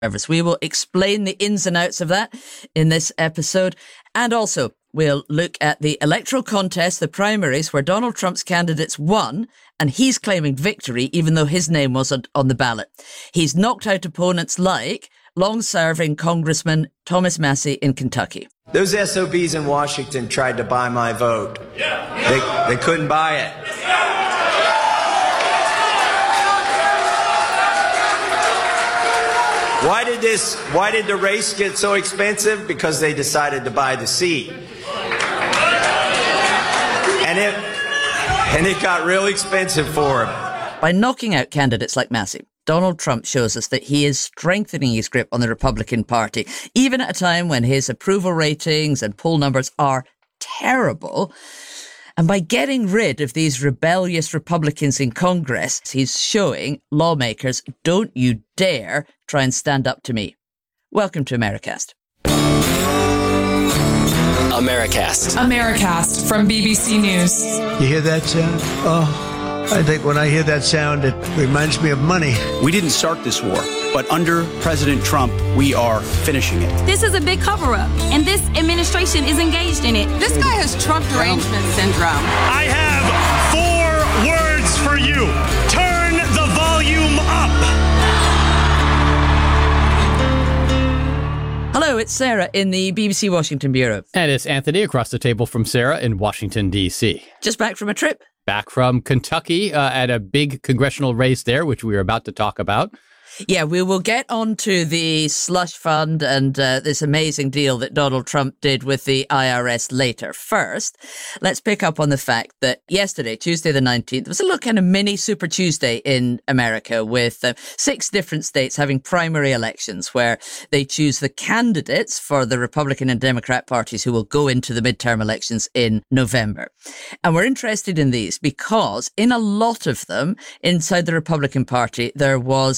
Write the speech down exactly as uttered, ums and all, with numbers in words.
We will explain the ins and outs of that in this episode. And also, we'll look at the electoral contest, the primaries, where Donald Trump's candidates won, and he's claiming victory, even though his name wasn't on the ballot. He's knocked out opponents like long-serving Congressman Thomas Massie in Kentucky. Those S O Bs in Washington tried to buy my vote. They, they couldn't buy it. Why did this, why did the race get so expensive? Because they decided to buy the seat. And it, and it got real expensive for them. By knocking out candidates like Massie, Donald Trump shows us that he is strengthening his grip on the Republican Party, even at a time when his approval ratings and poll numbers are terrible. And by getting rid of these rebellious Republicans in Congress, he's showing lawmakers, don't you dare try and stand up to me. Welcome to Americast. Americast. Americast from B B C News. You hear that sound? Oh, I think when I hear that sound, it reminds me of money. We didn't start this war, but under President Trump, we are finishing it. This is a big cover-up, and this administration is engaged in it. This guy has Trump derangement syndrome. I have four words for you. Turn the volume up. Hello, it's Sarah in the B B C Washington Bureau. And it's Anthony across the table from Sarah in Washington, D C. Just back from a trip. Back from Kentucky uh, at a big congressional race there, which we are about to talk about. Yeah, we will get on to the slush fund and uh, this amazing deal that Donald Trump did with the I R S later. First, let's pick up on the fact that yesterday, Tuesday the nineteenth, was a little kind of mini Super Tuesday in America with uh, six different states having primary elections where they choose the candidates for the Republican and Democrat parties who will go into the midterm elections in November. And we're interested in these because in a lot of them inside the Republican Party, there was